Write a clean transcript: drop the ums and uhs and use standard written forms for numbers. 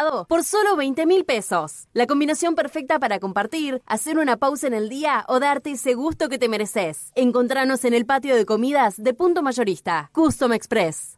asado por solo 20.000 pesos. La combinación perfecta para compartir, hacer una pausa en el día o darte ese gusto que te mereces. Encontranos en el patio de comidas de Punto Mayorista. Custom Express.